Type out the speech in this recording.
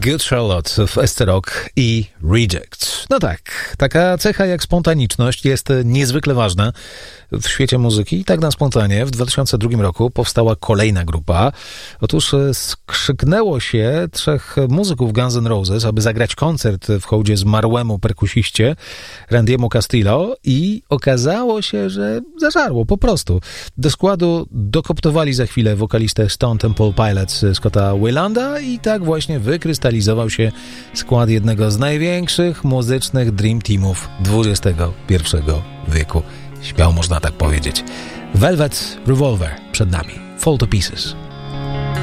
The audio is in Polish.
Good Charlotte w SC Rock i Reject. No tak, taka cecha jak spontaniczność jest niezwykle ważna w świecie muzyki i tak na spontanie w 2002 roku powstała kolejna grupa. Otóż skrzyknęło się 3 muzyków Guns N' Roses, aby zagrać koncert w hołdzie zmarłemu perkusiście Randy'emu Castillo i okazało się, że zażarło po prostu. Do składu dokoptowali za chwilę wokalistę Stone Temple Pilots Scotta Waylanda i tak właśnie wykrystalizował się skład jednego z największych muzycznych Dream Teamów XXI wieku. Śmiało można tak powiedzieć. Velvet Revolver przed nami. Fall to Pieces.